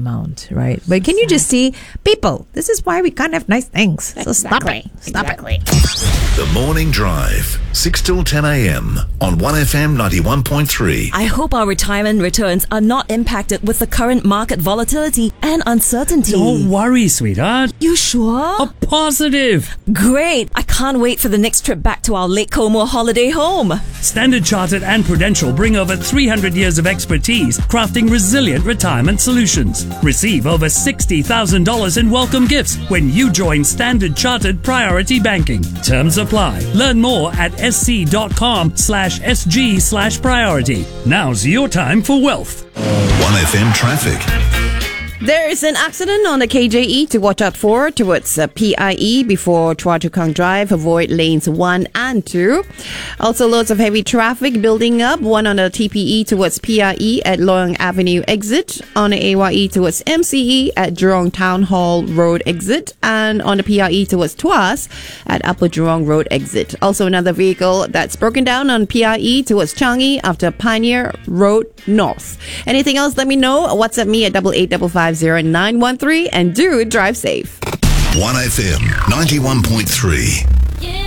amount, right? But can you just see, people, this is why we can't have nice things. So stop it. Stop it. The Morning Drive, 6 till 10 a.m. on 1FM 91.3. I hope our retirement returns are not impacted with the current market volatility and uncertainty. Don't worry, sweetheart. You sure? A positive. Great. I can't wait for the next trip back to our Lake Como holiday home. Standard Chartered and Prudential bring over 300 years of expertise crafting resilient retirement solutions. Receive over $60,000 in welcome gifts when you join Standard Chartered Priority Banking. Terms apply. Learn more at sc.com/sg/priority. Now's your time for wealth. 1FM traffic. There is an accident on the KJE to watch out for towards PIE before Chua Chu Kang Drive. Avoid lanes 1 and 2. Also, loads of heavy traffic building up. One on the TPE towards PIE at Loyang Avenue exit. On the AYE towards MCE at Jurong Town Hall Road exit. And on the PIE towards Tuas at Upper Jurong Road exit. Also, another vehicle that's broken down on PIE towards Changi after Pioneer Road North. Anything else, let me know. WhatsApp me at 88550913 and do drive safe. 1FM 91.3.